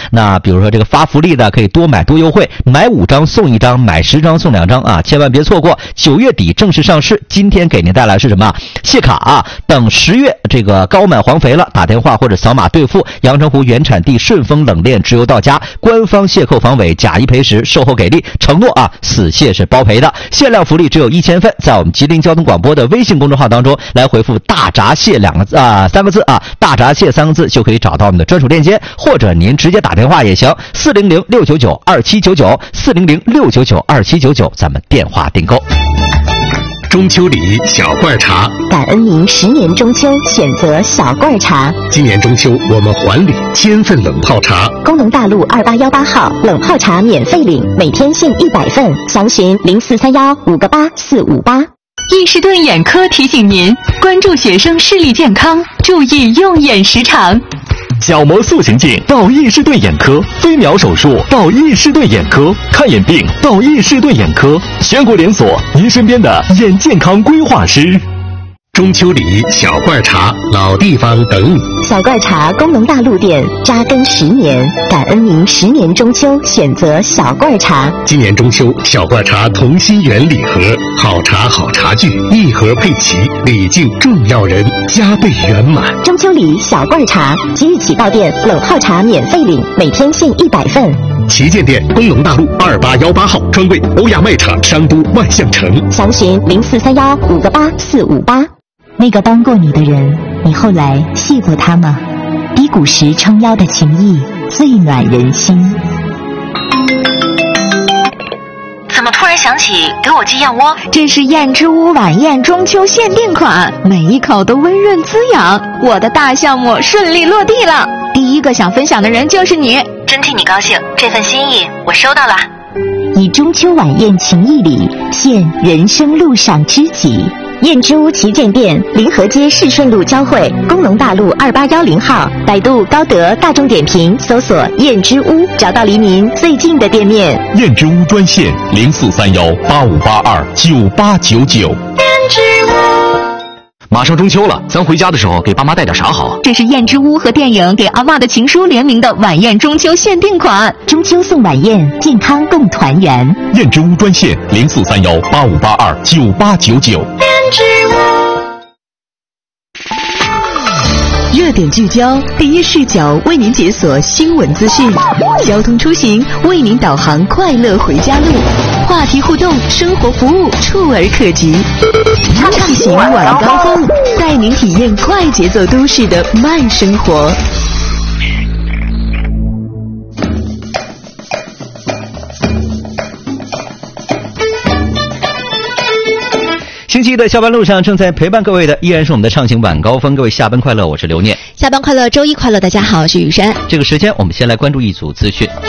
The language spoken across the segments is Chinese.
那比如说这个发福利的可以多买多优惠，买5张送1张，买10张送2张啊，千万别错过！9月底正式上市，今天给您带来是什么？谢卡啊！等10月这个高满黄肥了，打电话或者扫码兑付，阳澄湖原产地顺丰冷链直邮到家，官方蟹扣防伪，假一赔10，售后给力，承诺啊，死蟹是包赔的，限量福利只有1000份，在我们吉林交通广播的微信公众号当中来回复大闸蟹3个字啊，大闸蟹3个字就可以找到我们的专属链接，或者您直接打电话也行，400-699-2799，400-699-2799，咱们电话订购。 中秋礼小罐茶， 感恩您10年中秋选择小罐茶。 今年中秋我们还礼1000份冷泡茶。 工农大路2818号冷泡茶免费领，每天限100份，详询0431-58458。 易士顿眼科提醒您关注学生视力健康，注意用眼时长。 角膜塑形镜到易士顿眼科，飞秒手术到易士顿眼科，看眼病到易士顿眼科，全国连锁，您身边的眼健康规划师。 中秋礼小罐茶，老地方等你。 小罐茶工农大路店扎根10年，感恩您10年中秋选择小罐茶。 今年中秋，小罐茶同心圆礼盒，好茶好茶具，一盒配齐，礼敬重要人，加倍圆满。 中秋礼小罐茶，即日起到店冷泡茶免费领，每天限100份。 旗舰店工农大路2818号，专柜欧亚卖场商都万象城， 详询0431-58458。那个帮过你的人，你后来谢过他吗？低谷时撑腰的情谊，最暖人心。 怎么突然想起给我寄燕窝？ 这是燕之屋晚宴中秋限定款，每一口都温润滋养。我的大项目顺利落地了，第一个想分享的人就是你， 真替你高兴，这份心意我收到了。 以中秋晚宴情谊礼，献人生路上知己。燕之屋旗舰店，临河街市顺路交汇，工农大路2810号，百度、高德、大众点评搜索燕之屋，找到离您最近的店面。 燕之屋专线0431-8582-9899。燕之屋。马上中秋了，咱回家的时候给爸妈带点啥好？ 这是燕之屋和电影《给阿嬷的情书》联名的晚宴中秋限定款， 中秋送晚宴，健康共团圆。 燕之屋专线0431-8582-9899。 热点聚焦，第一视角为您解锁新闻资讯，交通出行为您导航快乐回家路，话题互动，生活服务触而可及，畅行晚高峰，带您体验快节奏都市的慢生活。 星期一的下班路上，正在陪伴各位的依然是我们的畅行晚高峰。各位下班快乐，我是刘念。 下班快乐，周一快乐，大家好，我是雨珊。 这个时间我们先来关注一组资讯。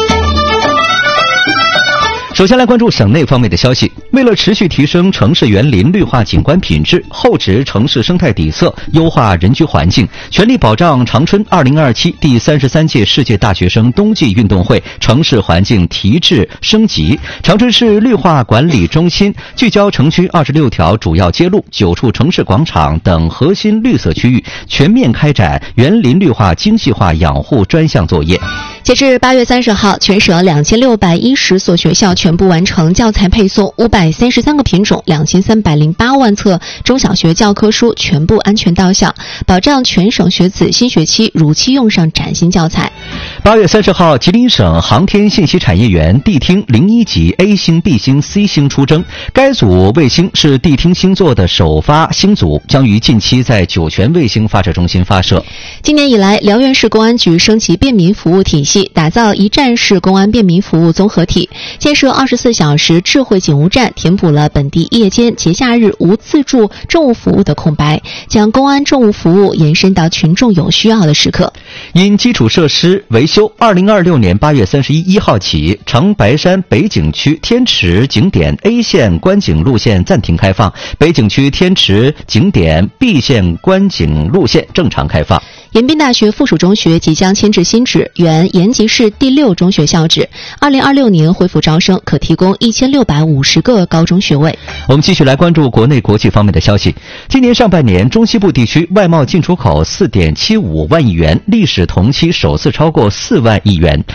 首先来关注省内方面的消息，为了持续提升城市园林绿化景观品质，厚植城市生态底色，优化人居环境，全力保障长春2027第33届世界大学生冬季运动会城市环境提质升级，长春市绿化管理中心聚焦城区26条主要街路、9处城市广场等核心绿色区域，全面开展园林绿化精细化养护专项作业。 截至8月30号，全省2610所学校全部完成教材配送，533个品种，2308万册中小学教科书全部安全到校，保障全省学子新学期如期用上崭新教材。 8月30号，吉林省航天信息产业园地厅01级 A 星、B 星、C 星出征，该组卫星是地厅星座的首发星组，将于近期在酒泉卫星发射中心发射。 今年以来，辽源市公安局升级便民服务体系，打造一站式公安便民服务综合体，建设24小时智慧警务站，填补了本地夜间节假日无自助政务服务的空白，将公安政务服务延伸到群众有需要的时刻。 因基础设施维修，2026年8月31号起，长白山北景区天池景点 A 线观景路线暂停开放，北景区天池景点 B 线观景路线正常开放。 延边大学附属中学即将迁至新址，原延吉市第6中学校址，2026年恢复招生，可提供1650个高中学位。 我们继续来关注国内国际方面的消息。今年上半年，中西部地区外贸进出口4.75万亿元，历史同期首次超过4万亿元，